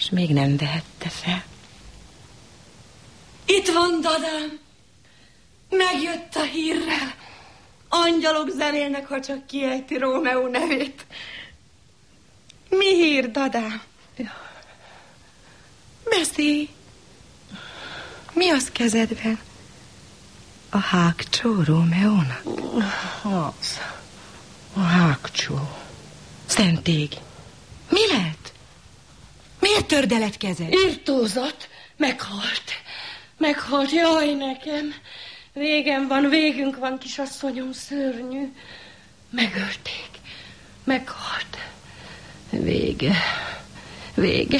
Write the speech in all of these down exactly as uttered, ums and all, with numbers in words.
és még nem vehette fel. Itt van, Dadám! Megjött a hírrel. Angyalok zenélnek, ha csak kiejti Rómeó nevét. Mi hír, Dadám? Beszélj! Mi az kezedben? A hágcsó Rómeónak? Az. A hágcsó. Szent ég. Mi lett? Miért tördeled kezed? Irtózat. Meghalt. Meghalt, jaj nekem. Végem van, végünk van, kisasszonyom, szörnyű. Megölték. Meghalt. Vége. Vége.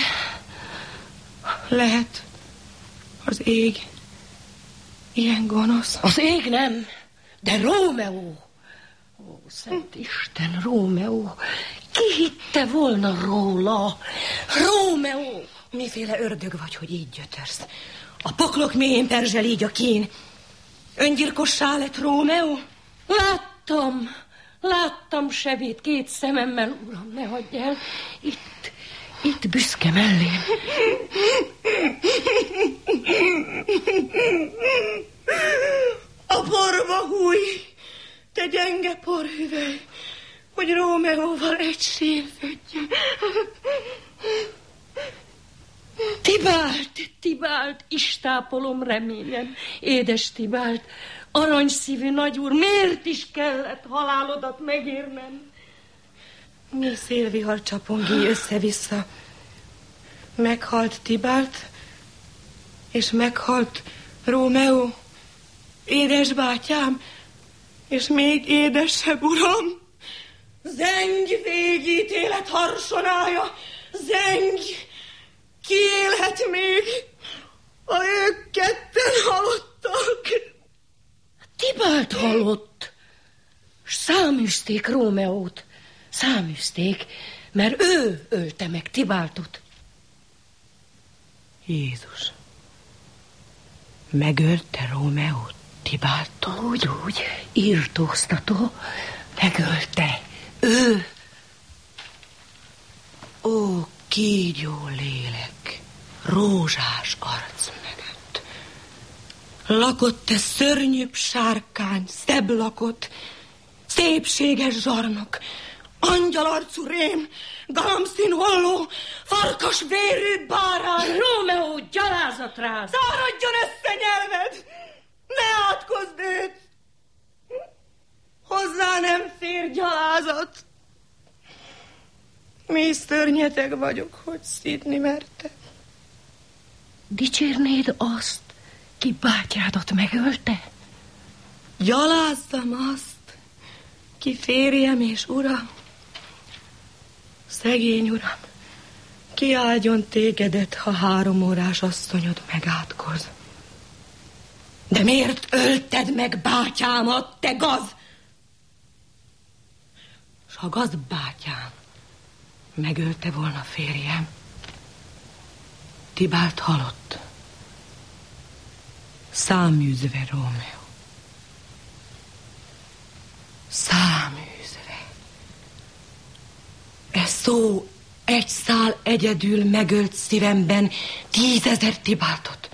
Lehet az ég ilyen gonosz. Az ég nem, de Rómeó. Ó, szent Isten, Rómeó. Ki hitte volna róla? Rómeó. Miféle ördög vagy, hogy így gyötörsz? A poklok mélyén perzsel így a kín. Öngyilkossá lett Rómeó? Láttam, láttam sebét két szememmel, uram, ne hagyj el. Itt, itt büszke mellém. A porba húj, te gyenge porhüvely, hogy Rómeóval egy sírfödjön. Tibált, Tibált, istápolom reményem, édes Tibált, aranyszívű nagyúr, miért is kellett halálodat megérnem? Mi szélvihar csapongíj össze-vissza. Meghalt Tibált, és meghalt Rómeó, édes bátyám, és még édesebb, uram. Zengj végítélet harsonája, zengj! Ki élhet még, ha ők ketten halottak? Tibált halott, s száműzték Rómeót. Száműzték, mert ő ölte meg Tibáltot. Jézus, megölte Rómeót Tibáltot? Úgy, úgy, írtóztató, megölte. Ő. Ó, kígyó lélek, rózsás arcmenet. Lakott te szörnyűbb sárkány, szebb lakott, szépséges zsarnok, angyalarcú rém, galamszín holló, farkas vérű bárány. Rómeó, gyalázat ráz! Száradjon össze nyelved! Ne átkozd őt! Hozzá nem fér gyalázat. Mi szörnyeteg vagyok, hogy szídni merte. Dicsérnéd azt, ki bátyádat megölte? Gyalázzam azt, ki férjem és uram. Szegény uram, ki áldjon tégedet, ha három órás asszonyod megátkoz. De miért ölted meg bátyámat, te gaz? S ha gaz bátyám megölte volna férjem, Tibált halott, száműzve Rómeó. Száműzve. E szó egy szál egyedül megölt szívemben tízezer Tibáltot.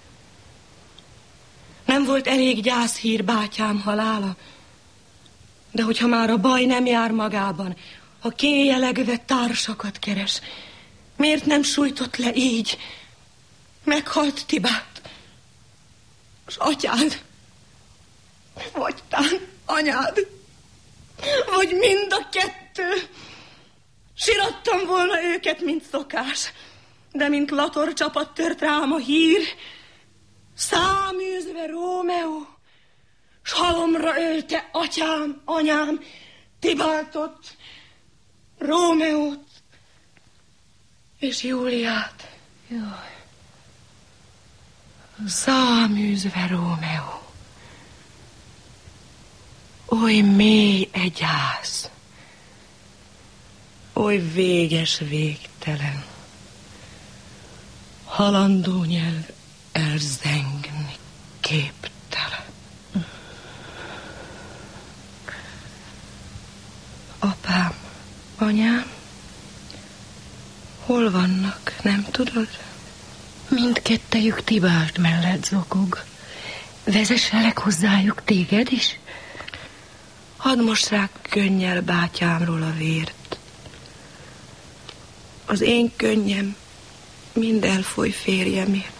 Nem volt elég gyászhír bátyám halála, de hogyha már a baj nem jár magában, ha kéjelegve társakat keres, miért nem sújtott le így? Meghalt Tibált, s atyád, vagy tán anyád, vagy mind a kettő. Sirattam volna őket, mint szokás, de mint lator csapat tört rám a hír, száműzve Rómeó, s halomra ölte atyám, anyám, Tibáltot, Rómeót és Júliát. Jaj. Száműzve Rómeó. Oly mély egy gyász, oly véges, végtelen, halandó nyelv elzengni képtelen. Apám, anyám, hol vannak, nem tudom. tudod? Mindkettejük Tibáld mellett zokog. Vezesselek hozzájuk téged is? Hadd mossák könnyel bátyámról a vért. Az én könnyem mind elfoly férjemért.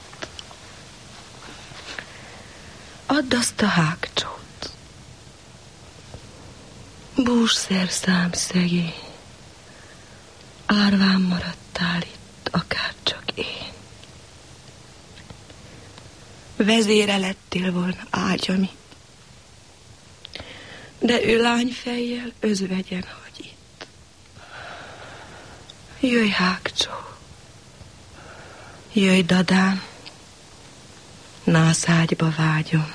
Add azt a hágcsót. Bússzerszám szegény, árván maradtál itt, akárcsak én. Vezére lettél volna ágyami, de ő lányfejjel özvegyen hagy itt. Jöjj, hágcsó, jöjj, dadám, nászágyba vágyom,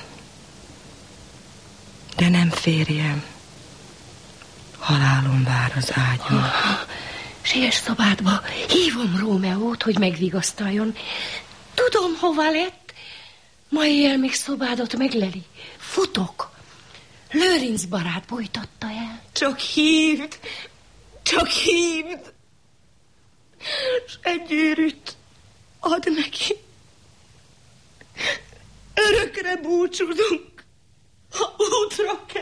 de nem férjem, halálom vár az ágyon. Siess szobádba, hívom Rómeót, hogy megvigasztaljon. Tudom, hova lett. Ma éjjel még szobádat megleli. Futok. Lőrinc barát bújtatta el. Csak hívd, csak hívd, s egy gyűrűt add neki. Örökre búcsúzunk, ha útra kell.